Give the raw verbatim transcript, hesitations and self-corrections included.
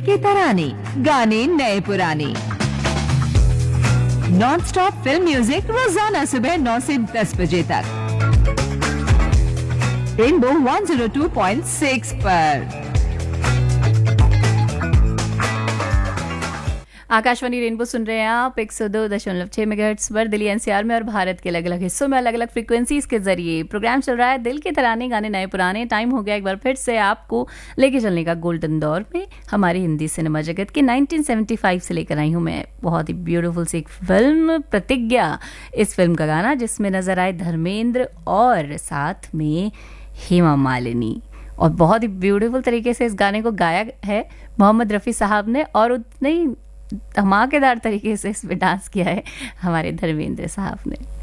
की तराने, गाने नए पुराने। नॉन स्टॉप फिल्म म्यूजिक रोजाना सुबह नौ से दस बजे तक rainbow one zero two point six पर। आकाशवाणी रेनबो सुन रहे हैं आप एक सौ दो दशमलव छह मेगाहर्ट्ज पर दिल्ली एनसीआर में और भारत के अलग अलग हिस्सों में अलग अलग फ्रीक्वेंसीज के जरिए प्रोग्राम चल रहा है दिल के तराने, गाने नए पुराने। टाइम हो गया एक बार फिर से आपको लेके चलने का गोल्डन दौर में हमारी हिंदी सिनेमा जगत के नाइनटीन सेवेंटी फाइव से लेकर आई हूँ मैं। बहुत ही ब्यूटीफुल सी एक फिल्म प्रतिज्ञा, इस फिल्म का गाना जिसमें नजर आए धर्मेंद्र और साथ में हेमा मालिनी, और बहुत ही ब्यूटीफुल तरीके से इस गाने को गाया है मोहम्मद रफ़ी साहब ने, और उतने ही धमाकेदार तरीके से इस पे डांस किया है हमारे धर्मेंद्र साहब ने।